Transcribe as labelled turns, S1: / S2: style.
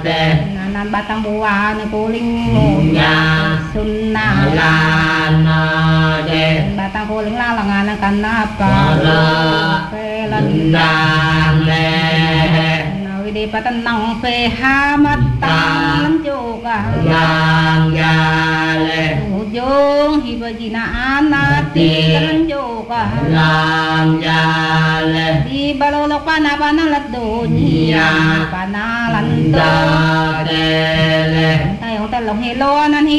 S1: nan batang buah na kuling munya sunna
S2: lana de
S1: batang kuling lalangan kanapa
S2: pelan le
S1: nawi di patanang pe hamatan juga
S2: yang ya le
S1: ujung hibajina anati juga
S2: lam ya le
S1: di balolok pana-pana dunia panalan
S2: da de le
S1: tay ông ta lồng helo nan